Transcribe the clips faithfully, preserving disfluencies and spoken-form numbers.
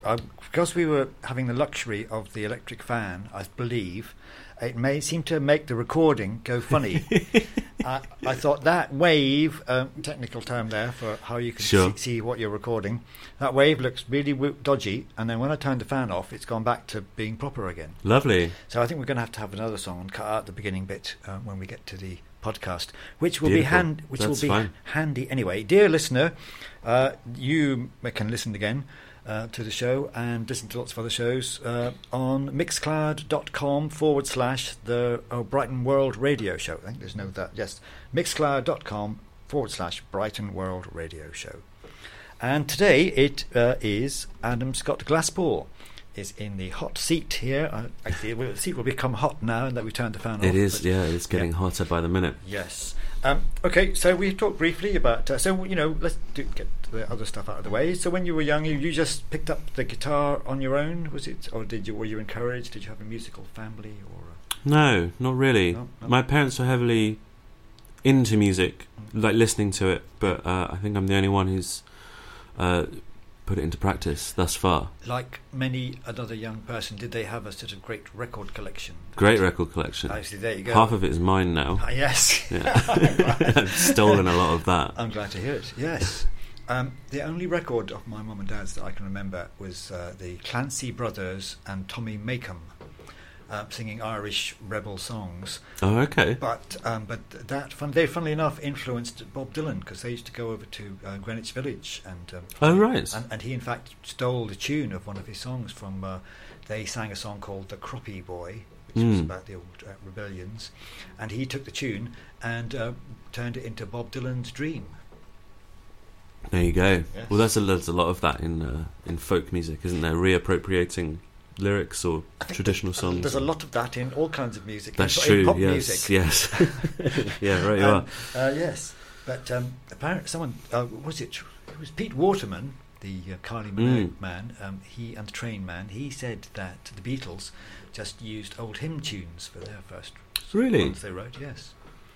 uh, because we were having the luxury of the electric fan, I believe, it may seem to make the recording go funny. uh, I thought that wave, um, technical term there for how you can sure. see, see what you're recording, that wave looks really w- dodgy, and then when I turned the fan off, it's gone back to being proper again. Lovely. So I think we're going to have to have another song and cut out the beginning bit uh, when we get to the podcast, which will Beautiful. be hand, which That's will be fine. handy anyway. Dear listener, uh, you can listen again uh, to the show and listen to lots of other shows uh, on mixcloud.com forward slash the oh, Brighton World Radio Show. I think there's no that. Yes, mixcloud.com forward slash Brighton World Radio Show. And today it uh, is Adam Scott Glasspool is in the hot seat here. Uh, actually, the seat will become hot now that we turned the fan off. It is, but, yeah, it's getting yeah. hotter by the minute. Yes. Um, okay, so we talked briefly about, uh, so, you know, let's do, get the other stuff out of the way. So when you were young, you, you just picked up the guitar on your own, was it? Or did you? Were you encouraged? Did you have a musical family? Or uh, No, not really. No, no. My parents were heavily into music, like listening to it, but uh, I think I'm the only one who's uh, put it into practice thus far. Like many another young person, did they have a sort of great record collection? Great record collection. Actually, there you go. Half of it is mine now. Ah, yes. Yeah. I've stolen a lot of that. I'm glad to hear it. Yes. Um, the only record of my mum and dad's that I can remember was uh, the Clancy Brothers and Tommy Makem uh, singing Irish rebel songs. Oh, okay. But um, but that fun, they, funnily enough, influenced Bob Dylan because they used to go over to uh, Greenwich Village, and um, oh right, and, and he in fact stole the tune of one of his songs from. Uh, they sang a song called "The Croppy Boy," which mm. was about the old uh, rebellions, and he took the tune and uh, turned it into Bob Dylan's Dream. There you go. Yes. Well, there's a, there's a lot of that in uh, in folk music, isn't there? Reappropriating lyrics or traditional there's, songs. There's a lot of that in all kinds of music. That's in, true. In pop yes, music. yes. Yeah, right. You um, are. Uh, yes, but um, apparently someone uh, was it? It was Pete Waterman, the uh, Carly Minogue Mm. man. Um, he and the Train Man. He said that the Beatles just used old hymn tunes for their first Really? ones they wrote. Yes.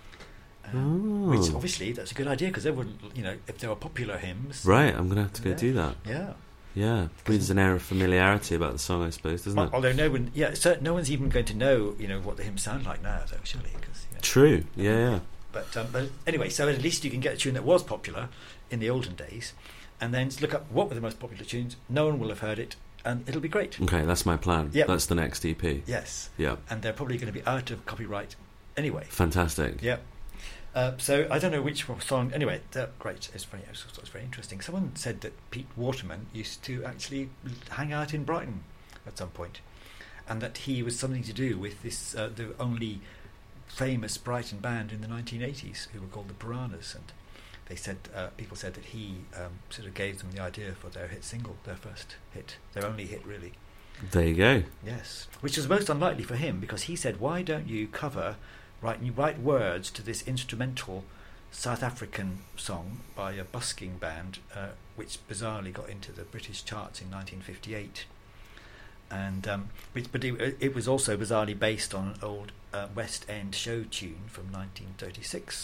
Um, Oh. Which obviously that's a good idea because they would, you know, if there were popular hymns. Right, I'm gonna have to go Yeah. do that. Yeah. Yeah, breeds an air of familiarity about the song, I suppose, doesn't Al- it? Although no one, yeah, so no one's even going to know, you know, what the hymns sound like now, though, surely. Cause, you know. True. Yeah, yeah. But um, but anyway, so at least you can get a tune that was popular in the olden days, and then look up what were the most popular tunes. No one will have heard it, and it'll be great. Okay, that's my plan. Yep. That's the next E P. Yes. Yeah. And they're probably going to be out of copyright anyway. Fantastic. Yeah. Uh, so I don't know which song. Anyway, uh, great. It's very, it's, it's very interesting. Someone said that Pete Waterman used to actually hang out in Brighton at some point, and that he was something to do with this uh, the only famous Brighton band in the nineteen eighties, who were called the Piranhas, and they said uh, people said that he um, sort of gave them the idea for their hit single, their first hit, their only hit really. There you go. Yes, which was most unlikely for him because he said, "Why don't you cover?" Write, you write words to this instrumental South African song by a busking band, uh, which bizarrely got into the British charts in nineteen fifty-eight. And um, but, but it, it was also bizarrely based on an old uh, West End show tune from nineteen thirty-six.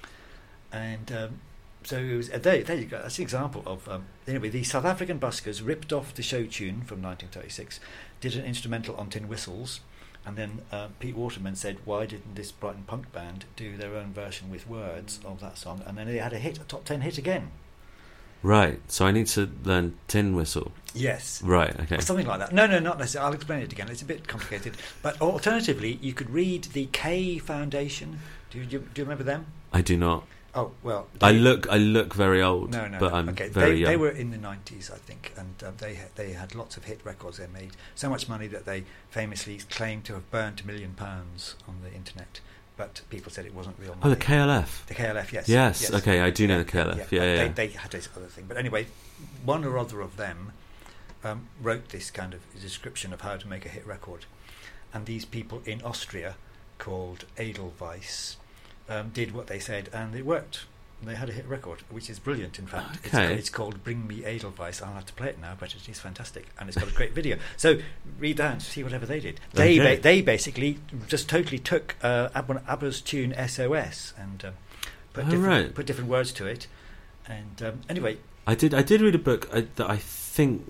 And um, so it was, uh, there, there you go. That's an example of um, anyway. The South African buskers ripped off the show tune from nineteen thirty-six, did an instrumental on tin whistles. And then uh, Pete Waterman said, why didn't this Brighton punk band do their own version with words of that song? And then they had a hit, a top ten hit again. Right, so I need to learn tin whistle. Yes. Right, okay. Or something like that. No, no, not necessarily. I'll explain it again. It's a bit complicated. But alternatively, you could read the K Foundation. Do you, do you remember them? I do not. Oh, well. I look I look very old, no, no, but no. I'm okay. very they, young. They were in the nineties, I think, and uh, they ha- they had lots of hit records. They made so much money that they famously claimed to have burnt a million pounds on the internet, but people said it wasn't real money. Oh, the K L F. The K L F, yes. Yes, yes. okay, I do know yeah, the K L F. Yeah, Yeah, yeah. They, yeah. they had this other thing. But anyway, one or other of them um, wrote this kind of description of how to make a hit record. And these people in Austria, called Edelweiss, um, did what they said, and it worked. They had a hit record, which is brilliant, in fact. Okay. It's, it's called Bring Me Edelweiss. I'll have to play it now, but it is fantastic. And it's got a great video. So read that and see whatever they did. They Okay. ba- they basically just totally took uh, Ab- ABBA's tune S O S and um, put, Oh, different, right. put different words to it. And um, anyway... I did I did read a book I, that I think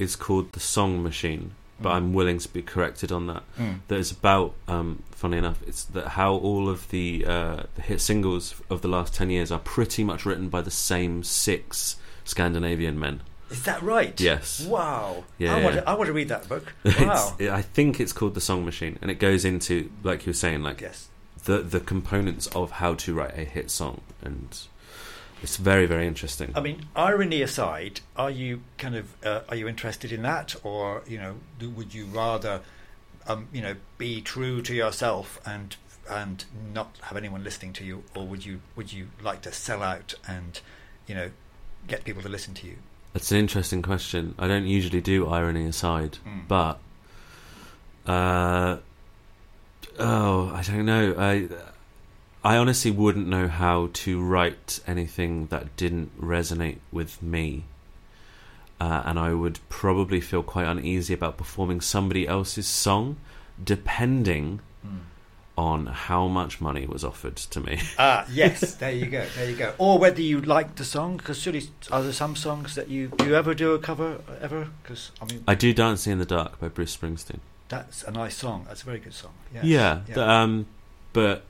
is called The Song Machine, but Mm. I'm willing to be corrected on that. Mm. That is about, um, funny enough, it's that how all of the uh, the hit singles of the last ten years are pretty much written by the same six Scandinavian men. Is that right? Yes. Wow. Yeah, I want yeah. to, I want to read that book. It's- Wow. it- I think it's called The Song Machine, and it goes into, like you were saying, like Yes. the the components of how to write a hit song, and it's very, very interesting. I mean, irony aside, are you kind of uh, are you interested in that, or you know, do, would you rather, um, you know, be true to yourself and and not have anyone listening to you, or would you would you like to sell out and, you know, get people to listen to you? That's an interesting question. I don't usually do irony aside, Mm. but uh, oh, I don't know. I I honestly wouldn't know how to write anything that didn't resonate with me, uh, and I would probably feel quite uneasy about performing somebody else's song, depending Mm. on how much money was offered to me. Ah, yes. There you go. There you go. Or whether you like the song, because surely are there some songs that you do you ever do a cover ever? Because I mean, I do Dancing in the Dark by Bruce Springsteen. that's a nice song. That's a very good song. Yes. Yeah, th- um, but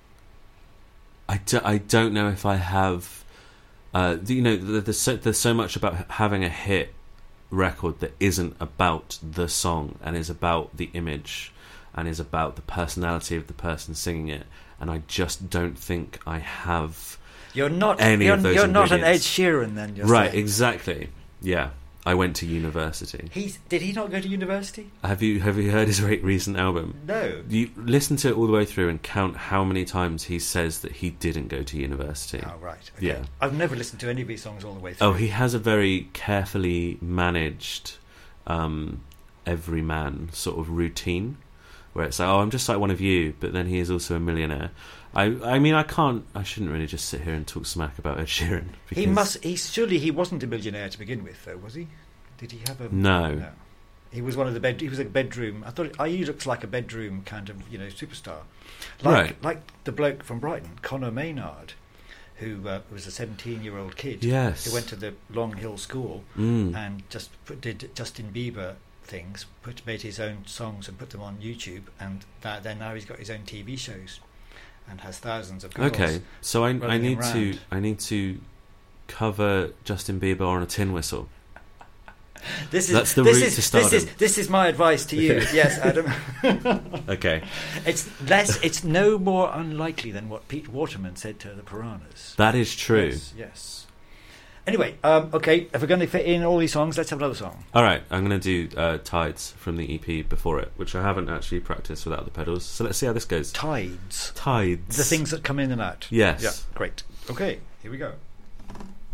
I, do, I don't know if I have. Uh, you know, th- there's so, there's so much about having a hit record that isn't about the song and is about the image and is about the personality of the person singing it, and I just don't think I have You're not any you're, of those you're not an Ed ingredients. Sheeran then. You're Right, saying. exactly. Yeah, I went to university. He's did he not go to university? Have you have you heard his re- recent album? No. You listen to it all the way through and count how many times he says that he didn't go to university. Oh right. Okay. Yeah. I've never listened to any of his songs all the way through. Oh, he has a very carefully managed um, everyman sort of routine, where it's like, oh, I'm just like one of you, but then he is also a millionaire. I, I mean, I can't, I shouldn't really just sit here and talk smack about Ed Sheeran. Because He must. He surely he wasn't a millionaire to begin with, though, was he? Did he have a? No. No. He was one of the bed. He was a bedroom. I thought. He looks like a bedroom kind of, you know, superstar, like Right. like the bloke from Brighton, Conor Maynard, who uh, was a seventeen-year-old kid Yes. who went to the Long Hill School Mm. and just put, did Justin Bieber things, put made his own songs and put them on YouTube, and that, then now he's got his own T V shows and has thousands of girls. Okay, so I, I running need him to, round. I need to cover Justin Bieber on a tin whistle. This is That's the this route is, to stardom. This is this is my advice to you. Yes, Adam. Okay, It's less. It's no more unlikely than what Pete Waterman said to the Piranhas. that is true. Yes. yes. Anyway, um, okay. If we're going to fit in all these songs, let's have another song. All right, I'm going to do uh, Tides from the E P before it, which I haven't actually practiced without the pedals. So let's see how this goes. Tides. Tides. The things that come in and out. Yes. Yeah. Great. Okay. Here we go.